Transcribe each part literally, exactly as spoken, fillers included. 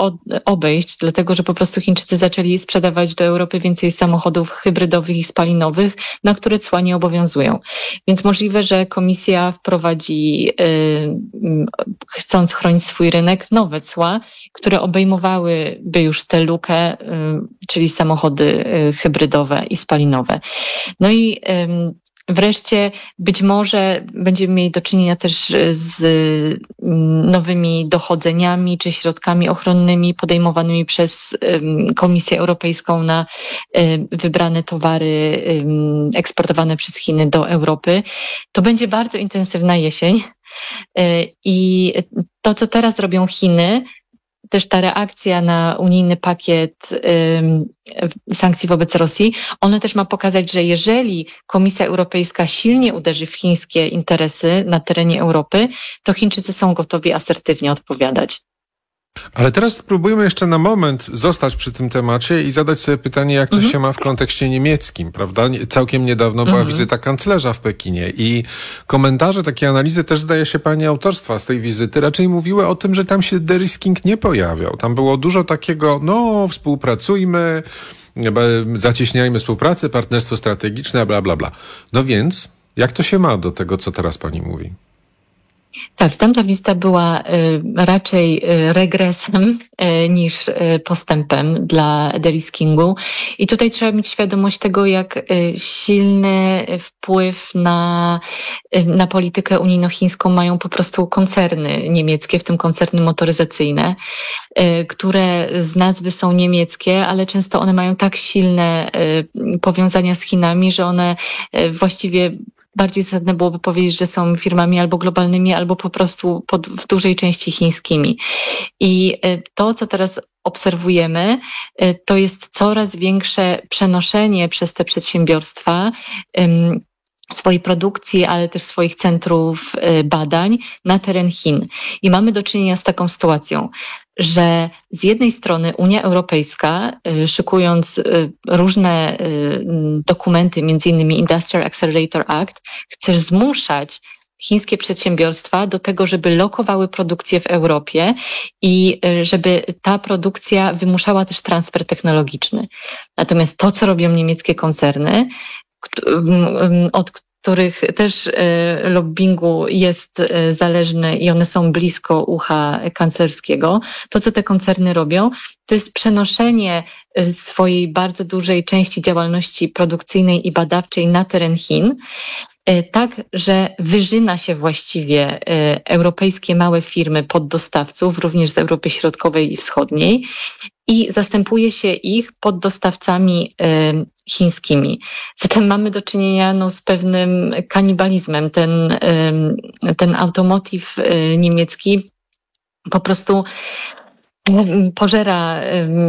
od, obejść, dlatego że po prostu Chińczycy zaczęli sprzedawać do Europy więcej samochodów hybrydowych i spalinowych, na które cła nie obowiązują. Więc możliwe, że komisja wprowadzi, y, chcąc chronić swój rynek, nowe cła, które obejmowałyby już tę lukę, y, czyli samochody y, hybrydowe i spalinowe. No i y, wreszcie być może będziemy mieli do czynienia też z nowymi dochodzeniami czy środkami ochronnymi podejmowanymi przez Komisję Europejską na wybrane towary eksportowane przez Chiny do Europy. To będzie bardzo intensywna jesień i to, co teraz robią Chiny, też ta reakcja na unijny pakiet y, sankcji wobec Rosji, ona też ma pokazać, że jeżeli Komisja Europejska silnie uderzy w chińskie interesy na terenie Europy, to Chińczycy są gotowi asertywnie odpowiadać. Ale teraz spróbujmy jeszcze na moment zostać przy tym temacie i zadać sobie pytanie, jak to mhm. się ma w kontekście niemieckim, prawda? Całkiem niedawno była mhm. wizyta kanclerza w Pekinie i komentarze, takie analizy też zdaje się pani autorstwa z tej wizyty raczej mówiły o tym, że tam się de-risking nie pojawiał. Tam było dużo takiego, no współpracujmy, zacieśniajmy współpracę, partnerstwo strategiczne, bla, bla, bla. No więc, jak to się ma do tego, co teraz pani mówi? Tak, tamta wizyta była y, raczej y, regresem y, niż y, postępem dla de-riskingu i tutaj trzeba mieć świadomość tego, jak y, silny wpływ na, y, na politykę unijno-chińską mają po prostu koncerny niemieckie, w tym koncerny motoryzacyjne, y, które z nazwy są niemieckie, ale często one mają tak silne y, powiązania z Chinami, że one y, właściwie bardziej zasadne byłoby powiedzieć, że są firmami albo globalnymi, albo po prostu pod, w dużej części chińskimi. I to, co teraz obserwujemy, to jest coraz większe przenoszenie przez te przedsiębiorstwa um, swojej produkcji, ale też swoich centrów badań na teren Chin. I mamy do czynienia z taką sytuacją, że z jednej strony Unia Europejska, szykując różne dokumenty, między innymi Industrial Accelerator Act, chce zmuszać chińskie przedsiębiorstwa do tego, żeby lokowały produkcję w Europie i żeby ta produkcja wymuszała też transfer technologiczny. Natomiast to, co robią niemieckie koncerny, od których też lobbingu jest zależny i one są blisko ucha kanclerskiego, to, co te koncerny robią, to jest przenoszenie swojej bardzo dużej części działalności produkcyjnej i badawczej na teren Chin, tak, że wyżyna się właściwie europejskie małe firmy poddostawców, również z Europy Środkowej i Wschodniej, i zastępuje się ich poddostawcami chińskimi. Zatem mamy do czynienia no, z pewnym kanibalizmem. Ten, ten automotive niemiecki po prostu pożera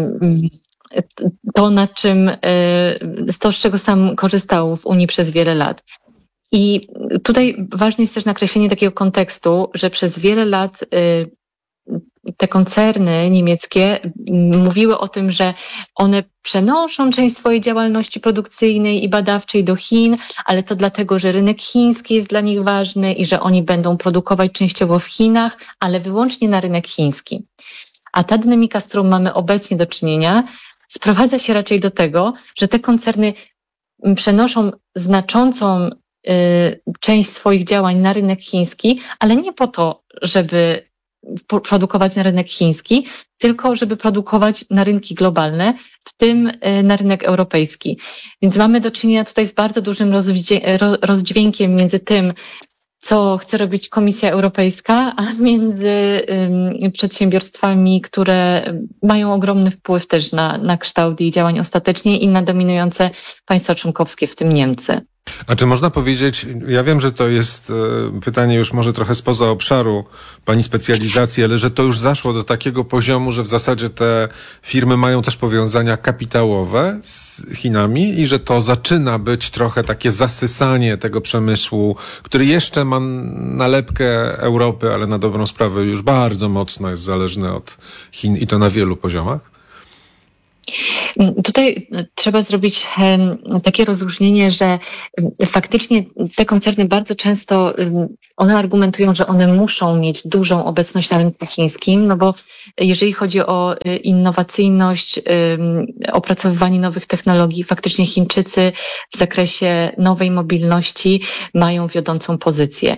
to, na czym, to, z czego sam korzystał w Unii przez wiele lat. I tutaj ważne jest też nakreślenie takiego kontekstu, że przez wiele lat te koncerny niemieckie mówiły o tym, że one przenoszą część swojej działalności produkcyjnej i badawczej do Chin, ale to dlatego, że rynek chiński jest dla nich ważny i że oni będą produkować częściowo w Chinach, ale wyłącznie na rynek chiński. A ta dynamika, z którą mamy obecnie do czynienia, sprowadza się raczej do tego, że te koncerny przenoszą znaczącą y, część swoich działań na rynek chiński, ale nie po to, żeby produkować na rynek chiński, tylko żeby produkować na rynki globalne, w tym na rynek europejski. Więc mamy do czynienia tutaj z bardzo dużym rozdźwiękiem między tym, co chce robić Komisja Europejska, a między um, przedsiębiorstwami, które mają ogromny wpływ też na, na kształt jej działań ostatecznie i na dominujące państwa członkowskie, w tym Niemcy. A czy można powiedzieć, ja wiem, że to jest e, pytanie już może trochę spoza obszaru pani specjalizacji, ale że to już zaszło do takiego poziomu, że w zasadzie te firmy mają też powiązania kapitałowe z Chinami i że to zaczyna być trochę takie zasysanie tego przemysłu, który jeszcze ma nalepkę Europy, ale na dobrą sprawę już bardzo mocno jest zależny od Chin i to na wielu poziomach? Tutaj trzeba zrobić takie rozróżnienie, że faktycznie te koncerny bardzo często, one argumentują, że one muszą mieć dużą obecność na rynku chińskim, no bo jeżeli chodzi o innowacyjność, opracowywanie nowych technologii, faktycznie Chińczycy w zakresie nowej mobilności mają wiodącą pozycję.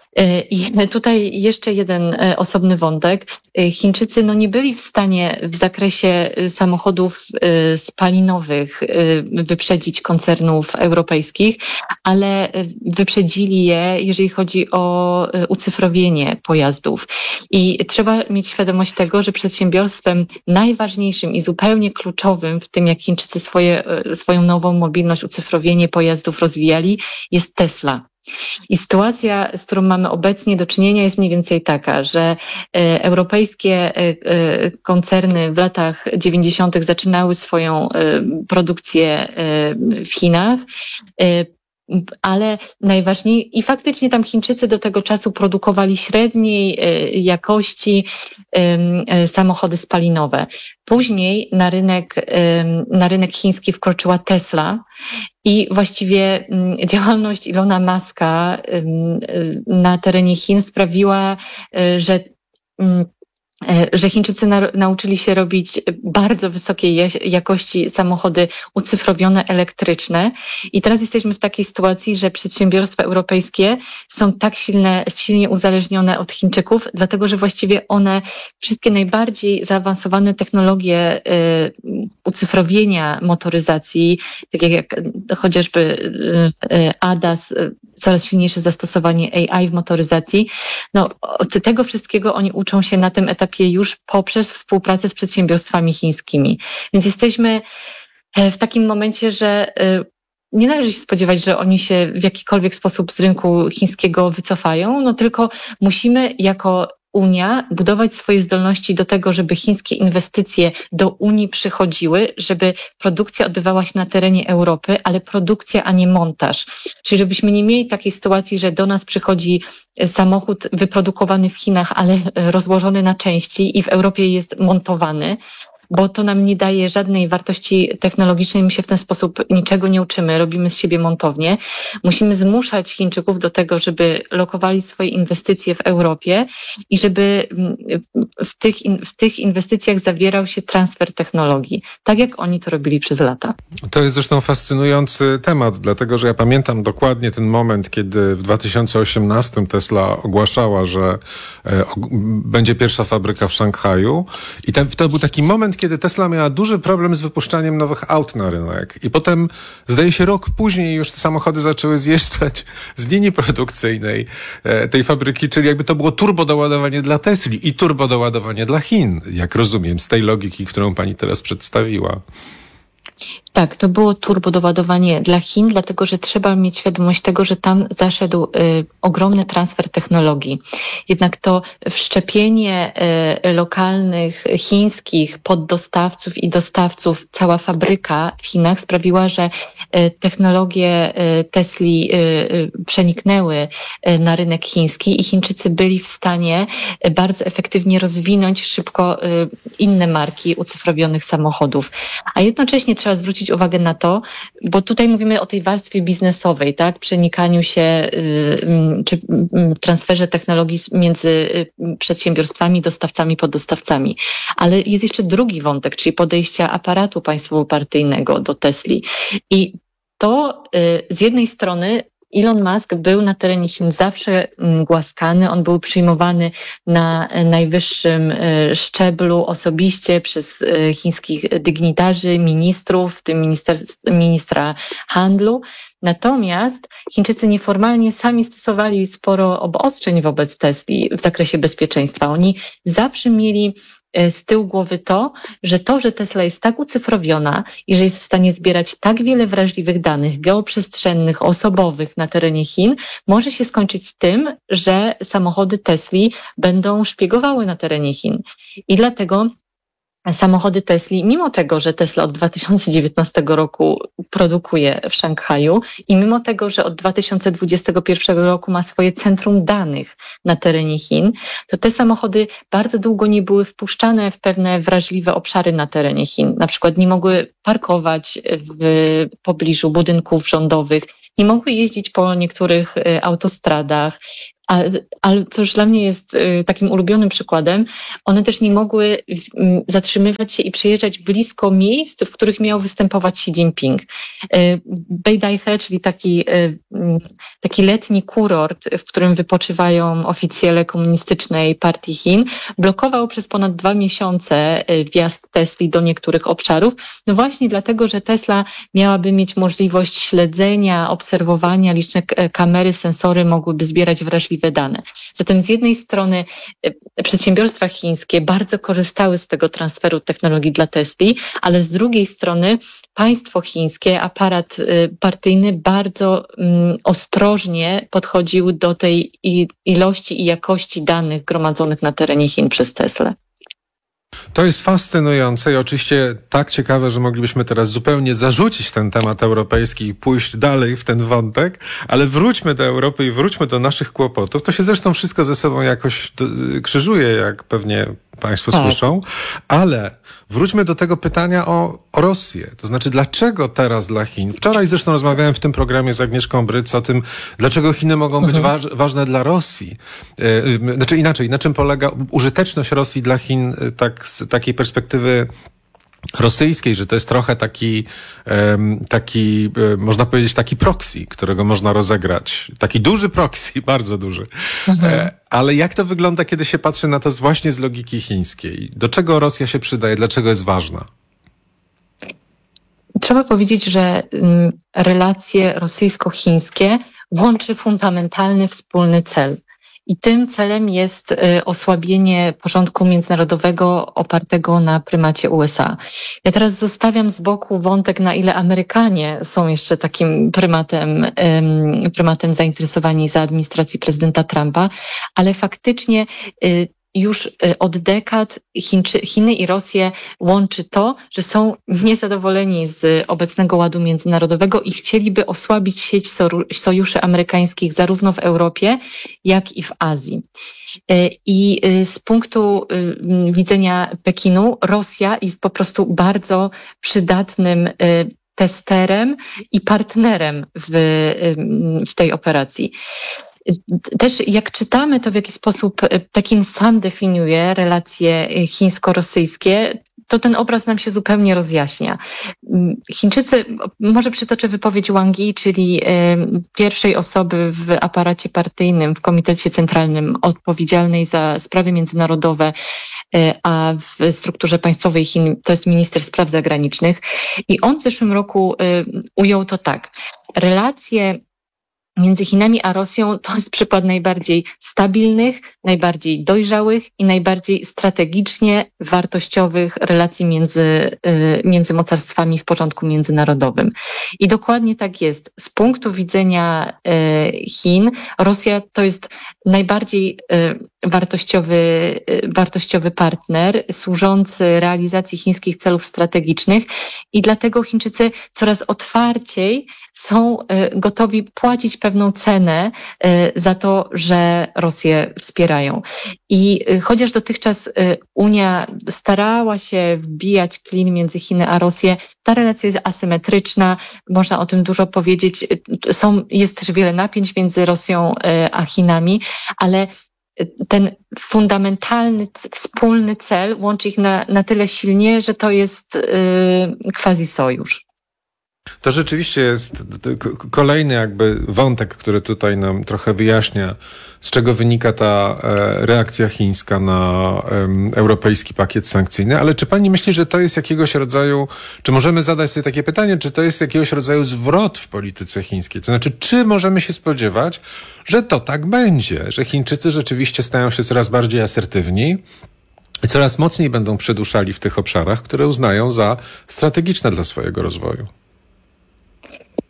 I tutaj jeszcze jeden osobny wątek. Chińczycy no nie byli w stanie w zakresie samochodów spalinowych wyprzedzić koncernów europejskich, ale wyprzedzili je, jeżeli chodzi o ucyfrowienie pojazdów. I trzeba mieć świadomość tego, że przedsiębiorstwem najważniejszym i zupełnie kluczowym w tym, jak Chińczycy swoje, swoją nową mobilność, ucyfrowienie pojazdów rozwijali, jest Tesla. I sytuacja, z którą mamy obecnie do czynienia, jest mniej więcej taka, że europejskie koncerny w latach dziewięćdziesiątych zaczynały swoją produkcję w Chinach, ale najważniej i faktycznie tam Chińczycy do tego czasu produkowali średniej jakości samochody spalinowe. Później na rynek, na rynek chiński wkroczyła Tesla i właściwie działalność Ilona Muska na terenie Chin sprawiła, że że Chińczycy na, nauczyli się robić bardzo wysokiej jakości samochody ucyfrowione, elektryczne. I teraz jesteśmy w takiej sytuacji, że przedsiębiorstwa europejskie są tak silne, silnie uzależnione od Chińczyków, dlatego że właściwie one wszystkie najbardziej zaawansowane technologie y, ucyfrowienia motoryzacji, takie jak chociażby y, y, A D A S, y, coraz silniejsze zastosowanie A I w motoryzacji, no od tego wszystkiego oni uczą się na tym etapie już poprzez współpracę z przedsiębiorstwami chińskimi. Więc jesteśmy w takim momencie, że nie należy się spodziewać, że oni się w jakikolwiek sposób z rynku chińskiego wycofają, no tylko musimy jako Unia budować swoje zdolności do tego, żeby chińskie inwestycje do Unii przychodziły, żeby produkcja odbywała się na terenie Europy, ale produkcja, a nie montaż. Czyli żebyśmy nie mieli takiej sytuacji, że do nas przychodzi samochód wyprodukowany w Chinach, ale rozłożony na części i w Europie jest montowany, bo to nam nie daje żadnej wartości technologicznej, my się w ten sposób niczego nie uczymy, robimy z siebie montownię. Musimy zmuszać Chińczyków do tego, żeby lokowali swoje inwestycje w Europie i żeby w tych, w tych inwestycjach zawierał się transfer technologii, tak jak oni to robili przez lata. To jest zresztą fascynujący temat, dlatego że ja pamiętam dokładnie ten moment, kiedy w dwa tysiące osiemnastym Tesla ogłaszała, że e, o, będzie pierwsza fabryka w Szanghaju i ten, to był taki moment, kiedy Tesla miała duży problem z wypuszczaniem nowych aut na rynek i potem, zdaje się, rok później już te samochody zaczęły zjeżdżać z linii produkcyjnej e, tej fabryki, czyli jakby to było turbodoładowanie dla Tesli i turbodoładowanie dla Chin, jak rozumiem, z tej logiki, którą pani teraz przedstawiła. Tak, to było turbodoładowanie dla Chin, dlatego że trzeba mieć świadomość tego, że tam zaszedł y, ogromny transfer technologii. Jednak to wszczepienie y, lokalnych chińskich poddostawców i dostawców, cała fabryka w Chinach sprawiła, że y, technologie y, Tesli y, y, przeniknęły y, na rynek chiński i Chińczycy byli w stanie y, bardzo efektywnie rozwinąć szybko y, inne marki ucyfrowionych samochodów. A jednocześnie trzeba zwrócić uwagę na to, bo tutaj mówimy o tej warstwie biznesowej, tak, przenikaniu się czy transferze technologii między przedsiębiorstwami, dostawcami, poddostawcami. Ale jest jeszcze drugi wątek, czyli podejścia aparatu państwowo-partyjnego do Tesli. I to z jednej strony Elon Musk był na terenie Chin zawsze głaskany, on był przyjmowany na najwyższym szczeblu osobiście przez chińskich dygnitarzy, ministrów, w tym minister, ministra handlu. Natomiast Chińczycy nieformalnie sami stosowali sporo obostrzeń wobec Tesli w zakresie bezpieczeństwa. Oni zawsze mieli z tyłu głowy to, że to, że Tesla jest tak ucyfrowiona i że jest w stanie zbierać tak wiele wrażliwych danych geoprzestrzennych, osobowych na terenie Chin, może się skończyć tym, że samochody Tesli będą szpiegowały na terenie Chin. I dlatego samochody Tesli, mimo tego, że Tesla od dwa tysiące dziewiętnastego roku produkuje w Szanghaju i mimo tego, że od dwa tysiące dwudziestego pierwszego roku ma swoje centrum danych na terenie Chin, to te samochody bardzo długo nie były wpuszczane w pewne wrażliwe obszary na terenie Chin. Na przykład nie mogły parkować w pobliżu budynków rządowych, nie mogły jeździć po niektórych autostradach. Ale, ale co już dla mnie jest y, takim ulubionym przykładem, one też nie mogły y, zatrzymywać się i przyjeżdżać blisko miejsc, w których miał występować Xi Jinping. Y, Beidaihe, czyli taki, y, taki letni kurort, w którym wypoczywają oficjele komunistycznej partii Chin, blokował przez ponad dwa miesiące y, wjazd Tesli do niektórych obszarów, no właśnie dlatego, że Tesla miałaby mieć możliwość śledzenia, obserwowania, liczne kamery, sensory mogłyby zbierać wrażliwe dane. Zatem z jednej strony przedsiębiorstwa chińskie bardzo korzystały z tego transferu technologii dla Tesli, ale z drugiej strony państwo chińskie, aparat partyjny bardzo um, ostrożnie podchodził do tej ilości i jakości danych gromadzonych na terenie Chin przez Teslę. To jest fascynujące i oczywiście tak ciekawe, że moglibyśmy teraz zupełnie zarzucić ten temat europejski i pójść dalej w ten wątek, ale wróćmy do Europy i wróćmy do naszych kłopotów. To się zresztą wszystko ze sobą jakoś krzyżuje, jak pewnie Państwo tak słyszą, ale wróćmy do tego pytania o, o Rosję. To znaczy, dlaczego teraz dla Chin? Wczoraj zresztą rozmawiałem w tym programie z Agnieszką Bryc o tym, dlaczego Chiny mogą być mhm. waż, ważne dla Rosji. Yy, znaczy inaczej, na czym polega użyteczność Rosji dla Chin, tak z takiej perspektywy rosyjskiej, że to jest trochę taki, taki, można powiedzieć, taki proxy, którego można rozegrać. Taki duży proxy, bardzo duży. Mhm. Ale jak to wygląda, kiedy się patrzy na to właśnie z logiki chińskiej? Do czego Rosja się przydaje? Dlaczego jest ważna? Trzeba powiedzieć, że relacje rosyjsko-chińskie łączy fundamentalny wspólny cel. I tym celem jest osłabienie porządku międzynarodowego opartego na prymacie U S A. Ja teraz zostawiam z boku wątek, na ile Amerykanie są jeszcze takim prymatem, prymatem zainteresowani za administracji prezydenta Trumpa, ale faktycznie już od dekad Chińczy, Chiny i Rosję łączy to, że są niezadowoleni z obecnego ładu międzynarodowego i chcieliby osłabić sieć sojuszy amerykańskich zarówno w Europie, jak i w Azji. I z punktu widzenia Pekinu Rosja jest po prostu bardzo przydatnym testerem i partnerem w, w tej operacji. Też jak czytamy to, w jaki sposób Pekin sam definiuje relacje chińsko-rosyjskie, to ten obraz nam się zupełnie rozjaśnia. Chińczycy, może przytoczę wypowiedź Wang Yi, czyli pierwszej osoby w aparacie partyjnym, w Komitecie Centralnym odpowiedzialnej za sprawy międzynarodowe, a w strukturze państwowej Chin to jest minister spraw zagranicznych. I on w zeszłym roku ujął to tak. Relacje między Chinami a Rosją to jest przykład najbardziej stabilnych, najbardziej dojrzałych i najbardziej strategicznie wartościowych relacji między, między mocarstwami w porządku międzynarodowym. I dokładnie tak jest. Z punktu widzenia Chin Rosja to jest najbardziej wartościowy, wartościowy partner służący realizacji chińskich celów strategicznych i dlatego Chińczycy coraz otwarciej są gotowi płacić pewną cenę za to, że Rosję wspierają. I chociaż dotychczas Unia starała się wbijać klin między Chiny a Rosję, ta relacja jest asymetryczna, można o tym dużo powiedzieć. Są, jest też wiele napięć między Rosją a Chinami, ale ten fundamentalny, wspólny cel łączy ich na, na tyle silnie, że to jest yy, quasi sojusz. To rzeczywiście jest kolejny jakby wątek, który tutaj nam trochę wyjaśnia, z czego wynika ta reakcja chińska na europejski pakiet sankcyjny. Ale czy pani myśli, że to jest jakiegoś rodzaju, czy możemy zadać sobie takie pytanie, czy to jest jakiegoś rodzaju zwrot w polityce chińskiej? To znaczy, czy możemy się spodziewać, że to tak będzie, że Chińczycy rzeczywiście stają się coraz bardziej asertywni i coraz mocniej będą przyduszali w tych obszarach, które uznają za strategiczne dla swojego rozwoju?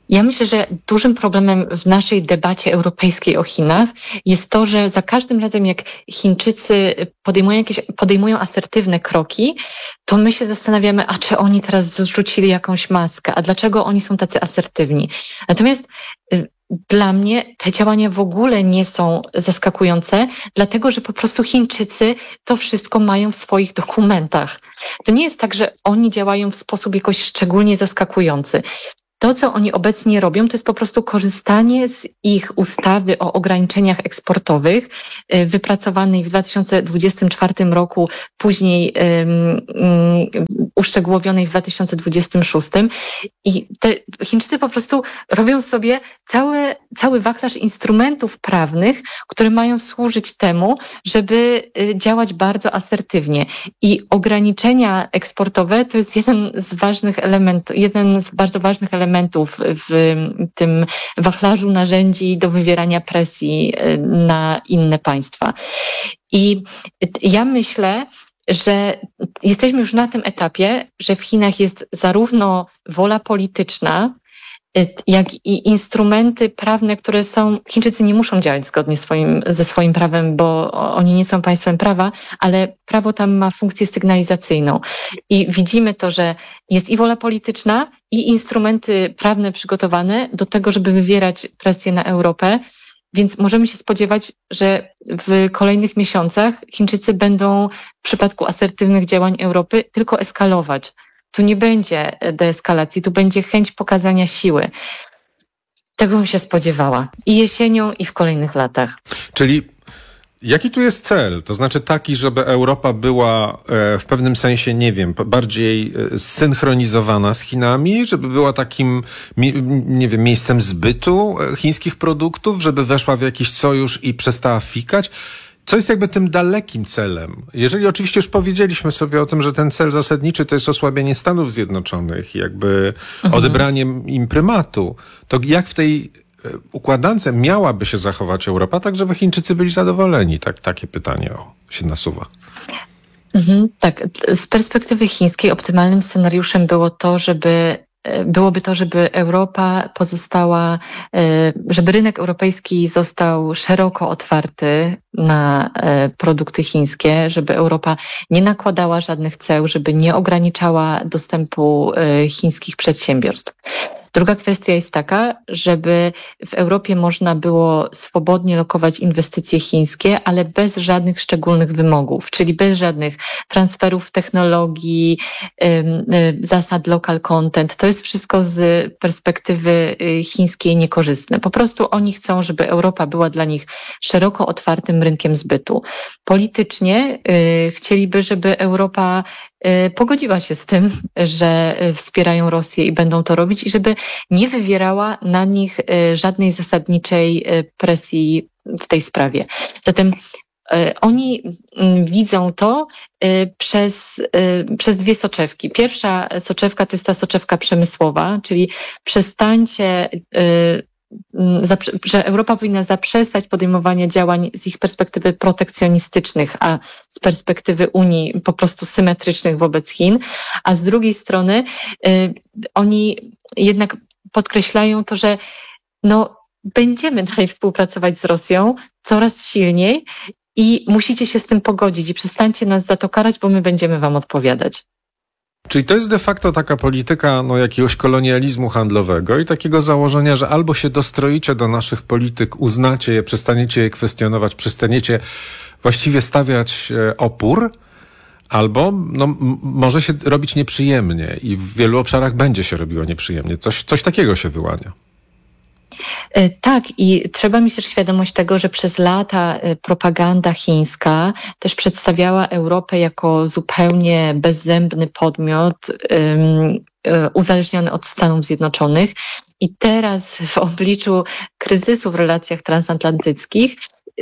Ja myślę, że dużym problemem w naszej debacie europejskiej o Chinach jest to, że za każdym razem jak Chińczycy podejmują jakieś, podejmują asertywne kroki, to my się zastanawiamy, a czy oni teraz zrzucili jakąś maskę, a dlaczego oni są tacy asertywni. Natomiast dla mnie te działania w ogóle nie są zaskakujące, dlatego że po prostu Chińczycy to wszystko mają w swoich dokumentach. To nie jest tak, że oni działają w sposób jakoś szczególnie zaskakujący. To, co oni obecnie robią, to jest po prostu korzystanie z ich ustawy o ograniczeniach eksportowych, wypracowanej w dwa tysiące dwudziestym czwartym roku, później um, um, uszczegółowionej w dwa tysiące dwudziestym szóstym. I te Chińczycy po prostu robią sobie cały, cały wachlarz instrumentów prawnych, które mają służyć temu, żeby działać bardzo asertywnie. I ograniczenia eksportowe to jest jeden z ważnych elementów, jeden z bardzo ważnych elementów elementów w tym wachlarzu narzędzi do wywierania presji na inne państwa. I ja myślę, że jesteśmy już na tym etapie, że w Chinach jest zarówno wola polityczna, jak i instrumenty prawne, które są... Chińczycy nie muszą działać zgodnie swoim, ze swoim prawem, bo oni nie są państwem prawa, ale prawo tam ma funkcję sygnalizacyjną. I widzimy to, że jest i wola polityczna, i instrumenty prawne przygotowane do tego, żeby wywierać presję na Europę. Więc możemy się spodziewać, że w kolejnych miesiącach Chińczycy będą w przypadku asertywnych działań Europy tylko eskalować. Tu nie będzie deeskalacji, tu będzie chęć pokazania siły. Tego bym się spodziewała. I jesienią, i w kolejnych latach. Czyli jaki tu jest cel? To znaczy taki, żeby Europa była w pewnym sensie, nie wiem, bardziej zsynchronizowana z Chinami, żeby była takim, nie wiem, miejscem zbytu chińskich produktów, żeby weszła w jakiś sojusz i przestała fikać? Co jest jakby tym dalekim celem? Jeżeli oczywiście już powiedzieliśmy sobie o tym, że ten cel zasadniczy to jest osłabienie Stanów Zjednoczonych, jakby mhm. odebranie im prymatu, to jak w tej układance miałaby się zachować Europa, tak żeby Chińczycy byli zadowoleni? Tak, takie pytanie o, się nasuwa. Mhm, tak, z perspektywy chińskiej optymalnym scenariuszem było to, żeby byłoby to, żeby Europa pozostała, żeby rynek europejski został szeroko otwarty na produkty chińskie, żeby Europa nie nakładała żadnych ceł, żeby nie ograniczała dostępu chińskich przedsiębiorstw. Druga kwestia jest taka, żeby w Europie można było swobodnie lokować inwestycje chińskie, ale bez żadnych szczególnych wymogów, czyli bez żadnych transferów technologii, zasad local content. To jest wszystko z perspektywy chińskiej niekorzystne. Po prostu oni chcą, żeby Europa była dla nich szeroko otwartym rynkiem zbytu. Politycznie chcieliby, żeby Europa pogodziła się z tym, że wspierają Rosję i będą to robić i żeby nie wywierała na nich żadnej zasadniczej presji w tej sprawie. Zatem oni widzą to przez, przez dwie soczewki. Pierwsza soczewka to jest ta soczewka przemysłowa, czyli przestańcie że Europa powinna zaprzestać podejmowania działań z ich perspektywy protekcjonistycznych, a z perspektywy Unii po prostu symetrycznych wobec Chin, a z drugiej strony y, oni jednak podkreślają to, że no, będziemy dalej współpracować z Rosją coraz silniej i musicie się z tym pogodzić i przestańcie nas za to karać, bo my będziemy wam odpowiadać. Czyli to jest de facto taka polityka no, jakiegoś kolonializmu handlowego i takiego założenia, że albo się dostroicie do naszych polityk, uznacie je, przestaniecie je kwestionować, przestaniecie właściwie stawiać opór, albo no, m- może się robić nieprzyjemnie i w wielu obszarach będzie się robiło nieprzyjemnie. Coś, coś takiego się wyłania. Tak, i trzeba mieć też świadomość tego, że przez lata propaganda chińska też przedstawiała Europę jako zupełnie bezzębny podmiot um, uzależniony od Stanów Zjednoczonych. I teraz w obliczu kryzysu w relacjach transatlantyckich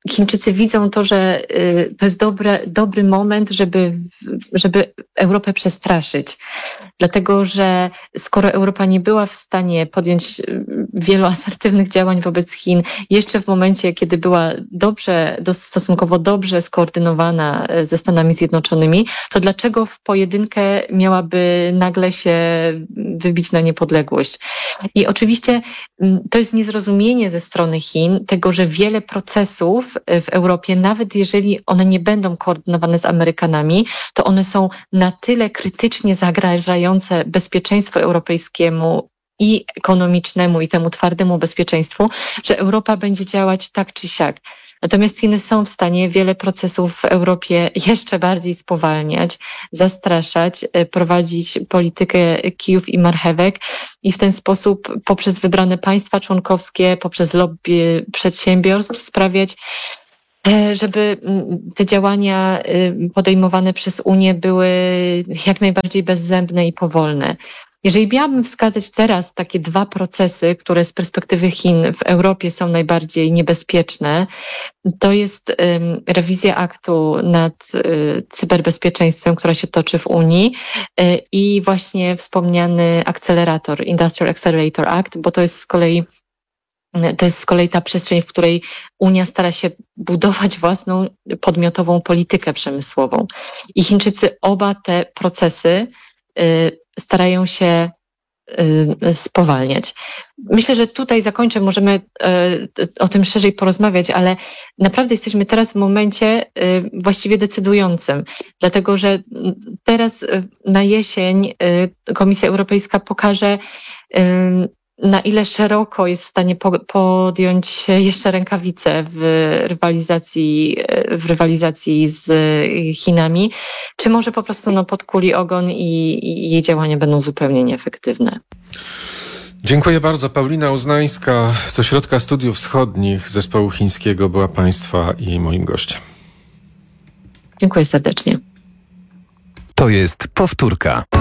Chińczycy widzą to, że to jest dobre, dobry moment, żeby, żeby Europę przestraszyć. Dlatego, że skoro Europa nie była w stanie podjąć wielu asertywnych działań wobec Chin, jeszcze w momencie, kiedy była dobrze, stosunkowo dobrze skoordynowana ze Stanami Zjednoczonymi, to dlaczego w pojedynkę miałaby nagle się wybić na niepodległość? I oczywiście to jest niezrozumienie ze strony Chin tego, że wiele procesów w Europie, nawet jeżeli one nie będą koordynowane z Amerykanami, to one są na tyle krytycznie zagrażające bezpieczeństwu europejskiemu i ekonomicznemu, i temu twardemu bezpieczeństwu, że Europa będzie działać tak czy siak. Natomiast Chiny są w stanie wiele procesów w Europie jeszcze bardziej spowalniać, zastraszać, prowadzić politykę kijów i marchewek i w ten sposób poprzez wybrane państwa członkowskie, poprzez lobby przedsiębiorstw sprawiać, żeby te działania podejmowane przez Unię były jak najbardziej bezzębne i powolne. Jeżeli miałabym wskazać teraz takie dwa procesy, które z perspektywy Chin w Europie są najbardziej niebezpieczne, to jest um, rewizja aktu nad y, cyberbezpieczeństwem, która się toczy w Unii y, i właśnie wspomniany akcelerator, Industrial Accelerator Act, bo to jest z kolei To jest z kolei ta przestrzeń, w której Unia stara się budować własną podmiotową politykę przemysłową. I Chińczycy oba te procesy y, starają się y, spowalniać. Myślę, że tutaj zakończę, możemy y, o tym szerzej porozmawiać, ale naprawdę jesteśmy teraz w momencie y, właściwie decydującym, dlatego że teraz y, na jesień y, Komisja Europejska pokaże, y, na ile szeroko jest w stanie po, podjąć jeszcze rękawice w rywalizacji, w rywalizacji z Chinami, czy może po prostu no, podkuli ogon i, i jej działania będą zupełnie nieefektywne. Dziękuję bardzo. Paulina Uznańska z Ośrodka Studiów Wschodnich Zespołu Chińskiego była Państwa i moim gościem. Dziękuję serdecznie. To jest powtórka.